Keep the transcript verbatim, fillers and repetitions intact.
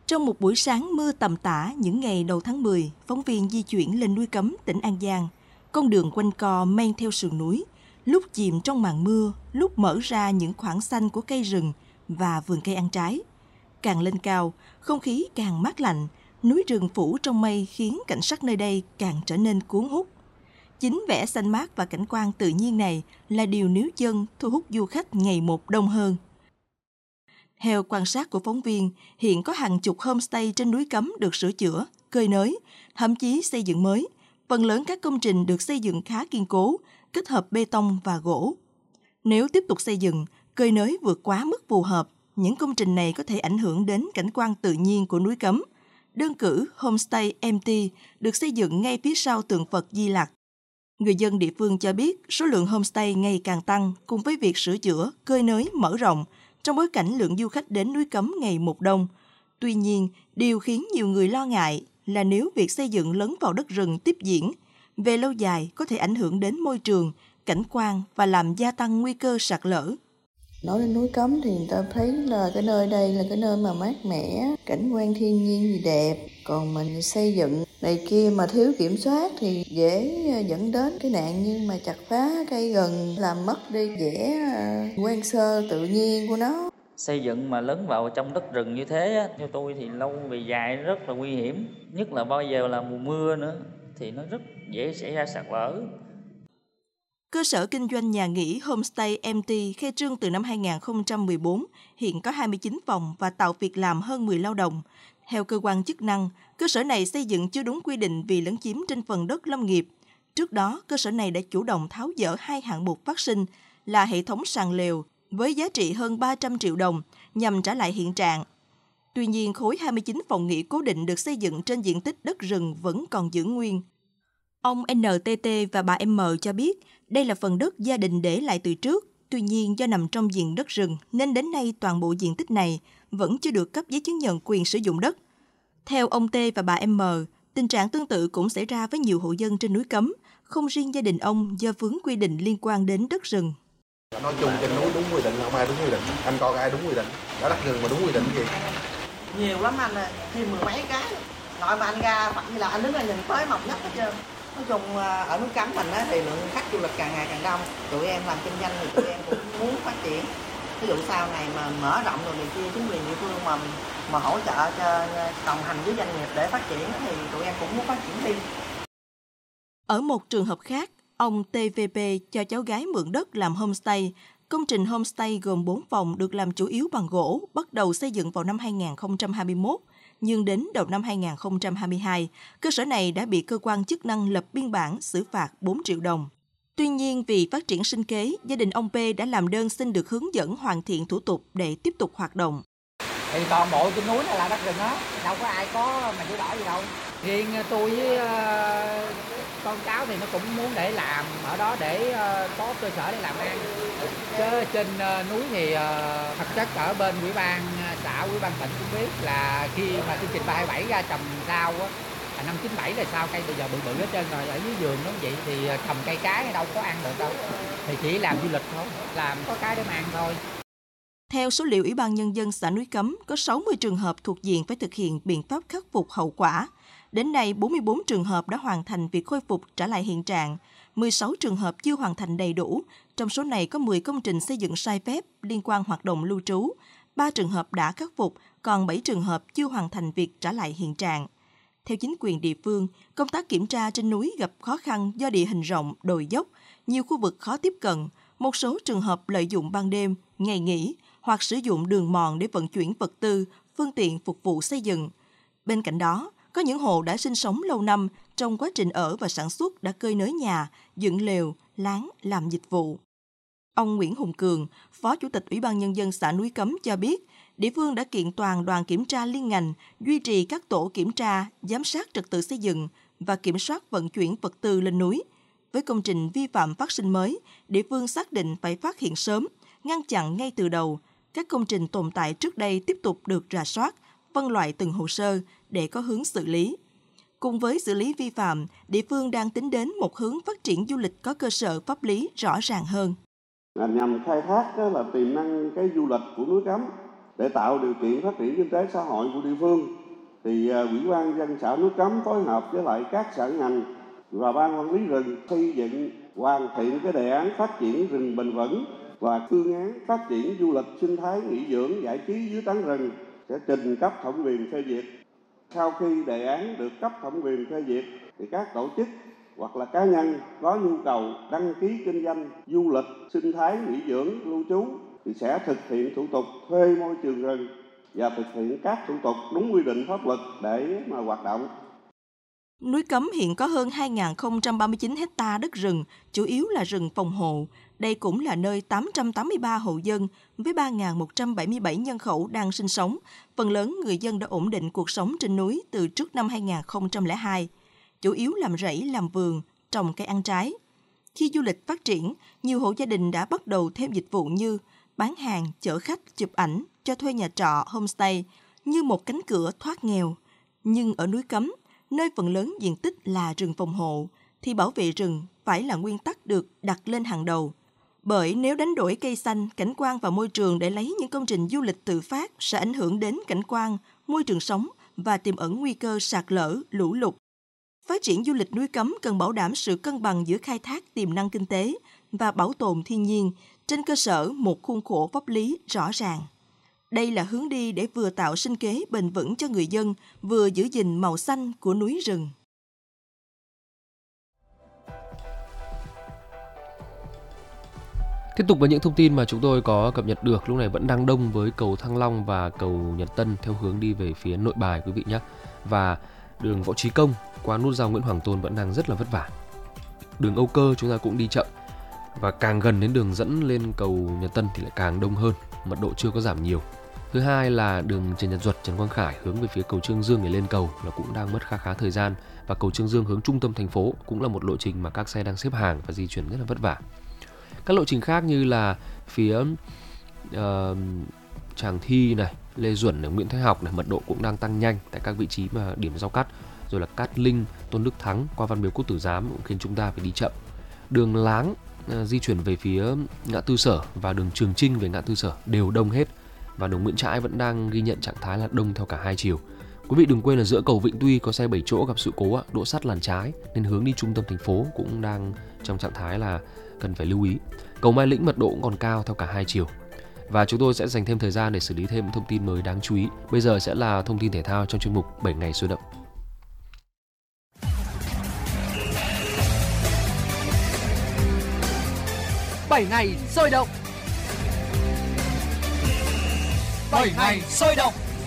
Trong một buổi sáng mưa tầm tã những ngày đầu tháng mười, phóng viên di chuyển lên núi Cấm, tỉnh An Giang. Con đường quanh co men theo sườn núi, lúc chìm trong màn mưa, lúc mở ra những khoảng xanh của cây rừng và vườn cây ăn trái. Càng lên cao, không khí càng mát lạnh, núi rừng phủ trong mây khiến cảnh sắc nơi đây càng trở nên cuốn hút. Chính vẻ xanh mát và cảnh quan tự nhiên này là điều níu chân thu hút du khách ngày một đông hơn. Theo quan sát của phóng viên, hiện có hàng chục homestay trên núi Cấm được sửa chữa, cơi nới, thậm chí xây dựng mới. Phần lớn các công trình được xây dựng khá kiên cố, kết hợp bê tông và gỗ. Nếu tiếp tục xây dựng, cơi nới vượt quá mức phù hợp, những công trình này có thể ảnh hưởng đến cảnh quan tự nhiên của núi Cấm. Đơn cử homestay em tê được xây dựng ngay phía sau tượng Phật Di Lặc. Người dân địa phương cho biết số lượng homestay ngày càng tăng cùng với việc sửa chữa, cơi nới, mở rộng trong bối cảnh lượng du khách đến núi Cấm ngày một đông. Tuy nhiên, điều khiến nhiều người lo ngại là nếu việc xây dựng lấn vào đất rừng tiếp diễn, về lâu dài có thể ảnh hưởng đến môi trường, cảnh quan và làm gia tăng nguy cơ sạt lở. Nói đến núi Cấm thì người ta thấy là cái nơi đây là cái nơi mà mát mẻ, cảnh quan thiên nhiên thì đẹp. Còn mình xây dựng này kia mà thiếu kiểm soát thì dễ dẫn đến cái nạn như mà chặt phá cây rừng, làm mất đi vẻ nguyên sơ tự nhiên của nó. Xây dựng mà lấn vào trong đất rừng như thế, theo tôi thì lâu về dài rất là nguy hiểm. Nhất là bao giờ là mùa mưa nữa thì nó rất dễ xảy ra sạt lở. Cơ sở kinh doanh nhà nghỉ Homestay em tê khai trương từ năm hai không một bốn, hiện có hai mươi chín phòng và tạo việc làm hơn mười lao động. Theo cơ quan chức năng, cơ sở này xây dựng chưa đúng quy định vì lấn chiếm trên phần đất lâm nghiệp. Trước đó, cơ sở này đã chủ động tháo dỡ hai hạng mục phát sinh là hệ thống sàn lều với giá trị hơn ba trăm triệu đồng nhằm trả lại hiện trạng. Tuy nhiên, khối hai mươi chín phòng nghỉ cố định được xây dựng trên diện tích đất rừng vẫn còn giữ nguyên. Ông en tê tê và bà em cho biết đây là phần đất gia đình để lại từ trước. Tuy nhiên, do nằm trong diện đất rừng nên đến nay toàn bộ diện tích này vẫn chưa được cấp giấy chứng nhận quyền sử dụng đất. Theo ông T và bà em, tình trạng tương tự cũng xảy ra với nhiều hộ dân trên núi Cấm, không riêng gia đình ông do vướng quy định liên quan đến đất rừng. Nói chung trên núi đúng quy định, không ai đúng quy định. Anh coi ai đúng quy định, đã đất rừng mà đúng quy định gì? Nhiều lắm anh ơi, thêm mười mấy cái. Nội mà anh ra hoặc như là anh đứng ra nhìn tới mọc nhất hết trơn. Nói chung ở núi Cấm mình á, thì lượng khách du lịch càng ngày càng đông. Tụi em làm kinh doanh thì tụi em cũng muốn phát triển. Ví dụ sau này mà mở rộng rồi này kia, chính quyền địa phương mà mà hỗ trợ cho đồng hành với doanh nghiệp để phát triển thì tụi em cũng muốn phát triển thêm. Ở một trường hợp khác, ông tê vê pê cho cháu gái mượn đất làm homestay. Công trình homestay gồm bốn phòng được làm chủ yếu bằng gỗ, bắt đầu xây dựng vào năm hai không hai mốt. Nhưng đến đầu năm hai không hai hai, cơ sở này đã bị cơ quan chức năng lập biên bản xử phạt bốn triệu đồng. Tuy nhiên, vì phát triển sinh kế, gia đình ông P đã làm đơn xin được hướng dẫn hoàn thiện thủ tục để tiếp tục hoạt động. Thì toàn bộ trên núi này là đất rừng đó, đâu có ai có mà sửa đổi gì đâu. Riêng tôi với uh, con cháu thì nó cũng muốn để làm ở đó để uh, có cơ sở để làm ăn. Chứ trên uh, núi thì uh, thực chất ở bên ủy ban xã, ủy ban tỉnh cũng biết là khi mà chương trình ba hai bảy ra trồng rau á, năm chín bảy là sao cây bây giờ bự bự hết trơn rồi, ở dưới vườn nó vậy thì trồng cây trái đâu có ăn được đâu, thì chỉ làm du lịch thôi, làm có cái để mà ăn thôi. Theo số liệu Ủy ban Nhân dân xã Núi Cấm, có sáu mươi trường hợp thuộc diện phải thực hiện biện pháp khắc phục hậu quả. Đến nay, bốn mươi bốn trường hợp đã hoàn thành việc khôi phục trả lại hiện trạng, mười sáu trường hợp chưa hoàn thành đầy đủ. Trong số này có mười công trình xây dựng sai phép liên quan hoạt động lưu trú, ba trường hợp đã khắc phục, còn bảy trường hợp chưa hoàn thành việc trả lại hiện trạng. Theo chính quyền địa phương, công tác kiểm tra trên núi gặp khó khăn do địa hình rộng, đồi dốc, nhiều khu vực khó tiếp cận, một số trường hợp lợi dụng ban đêm, ngày nghỉ hoặc sử dụng đường mòn để vận chuyển vật tư, phương tiện phục vụ xây dựng. Bên cạnh đó, có những hộ đã sinh sống lâu năm, trong quá trình ở và sản xuất đã cơi nới nhà, dựng lều, láng, làm dịch vụ. Ông Nguyễn Hùng Cường, Phó Chủ tịch Ủy ban Nhân dân xã Núi Cấm cho biết, địa phương đã kiện toàn đoàn kiểm tra liên ngành, duy trì các tổ kiểm tra, giám sát trật tự xây dựng và kiểm soát vận chuyển vật tư lên núi. Với công trình vi phạm phát sinh mới, địa phương xác định phải phát hiện sớm, ngăn chặn ngay từ đầu. Các công trình tồn tại trước đây tiếp tục được rà soát, phân loại từng hồ sơ để có hướng xử lý. Cùng với xử lý vi phạm, địa phương đang tính đến một hướng phát triển du lịch có cơ sở pháp lý rõ ràng hơn. Nhằm khai thác là tiềm năng cái du lịch của núi Cấm Để tạo điều kiện phát triển kinh tế xã hội của địa phương, thì Ủy ban nhân dân xã Núi Cấm phối hợp với lại các sở ngành và ban quản lý rừng xây dựng hoàn thiện cái đề án phát triển rừng bền vững và phương án phát triển du lịch sinh thái nghỉ dưỡng giải trí dưới tán rừng sẽ trình cấp thẩm quyền phê duyệt. Sau khi đề án được cấp thẩm quyền phê duyệt thì các tổ chức hoặc là cá nhân có nhu cầu đăng ký kinh doanh du lịch sinh thái nghỉ dưỡng lưu trú thì sẽ thực hiện thủ tục thuê môi trường rừng và thực hiện các thủ tục đúng quy định pháp luật để mà hoạt động. Núi Cấm hiện có hơn hai nghìn không trăm ba mươi chín héc ta đất rừng, chủ yếu là rừng phòng hộ. Đây cũng là nơi tám trăm tám mươi ba hộ dân với ba nghìn một trăm bảy mươi bảy nhân khẩu đang sinh sống. Phần lớn người dân đã ổn định cuộc sống trên núi từ trước năm hai nghìn không trăm lẻ hai. Chủ yếu làm rẫy, làm vườn, trồng cây ăn trái. Khi du lịch phát triển, nhiều hộ gia đình đã bắt đầu thêm dịch vụ như bán hàng, chở khách, chụp ảnh, cho thuê nhà trọ, homestay, như một cánh cửa thoát nghèo. Nhưng ở núi Cấm, nơi phần lớn diện tích là rừng phòng hộ, thì bảo vệ rừng phải là nguyên tắc được đặt lên hàng đầu. Bởi nếu đánh đổi cây xanh, cảnh quan và môi trường để lấy những công trình du lịch tự phát sẽ ảnh hưởng đến cảnh quan, môi trường sống và tiềm ẩn nguy cơ sạt lở, lũ lụt. Phát triển du lịch núi Cấm cần bảo đảm sự cân bằng giữa khai thác tiềm năng kinh tế và bảo tồn thiên nhiên trên cơ sở một khuôn khổ pháp lý rõ ràng. Đây là hướng đi để vừa tạo sinh kế bền vững cho người dân, vừa giữ gìn màu xanh của núi rừng. Tiếp tục với những thông tin mà chúng tôi có cập nhật được, lúc này vẫn đang đông với cầu Thăng Long và cầu Nhật Tân theo hướng đi về phía Nội Bài quý vị nhé. Và đường Võ Trí Công qua nút giao Nguyễn Hoàng Tôn vẫn đang rất là vất vả. Đường Âu Cơ chúng ta cũng đi chậm, và càng gần đến đường dẫn lên cầu Nhật Tân thì lại càng đông hơn, mật độ chưa có giảm nhiều. Thứ hai là đường Trần Nhật Duật, Trần Quang Khải hướng về phía cầu Trương Dương để lên cầu là cũng đang mất khá khá thời gian, và cầu Trương Dương hướng trung tâm thành phố cũng là một lộ trình mà các xe đang xếp hàng và di chuyển rất là vất vả. Các lộ trình khác như là phía uh, Tràng Thi này, Lê Duẩn này, Nguyễn Thái Học này, mật độ cũng đang tăng nhanh tại các vị trí mà điểm giao cắt, rồi là Cát Linh, Tôn Đức Thắng qua Văn Miếu Quốc Tử Giám cũng khiến chúng ta phải đi chậm. Đường Láng uh, di chuyển về phía ngã tư Sở và đường Trường Trinh về ngã tư Sở đều đông hết, và đường Nguyễn Trãi vẫn đang ghi nhận trạng thái là đông theo cả hai chiều. Quý vị đừng quên là giữa cầu Vĩnh Tuy có xe bảy chỗ gặp sự cố đỗ sắt làn trái nên hướng đi trung tâm thành phố cũng đang trong trạng thái là cần phải lưu ý. Cầu Mai Lĩnh mật độ cũng còn cao theo cả hai chiều. Và chúng tôi sẽ dành thêm thời gian để xử lý thêm thông tin mới đáng chú ý. Bây giờ sẽ là thông tin thể thao trong chuyên mục bảy ngày sôi động. bảy ngày sôi động. bảy ngày sôi động.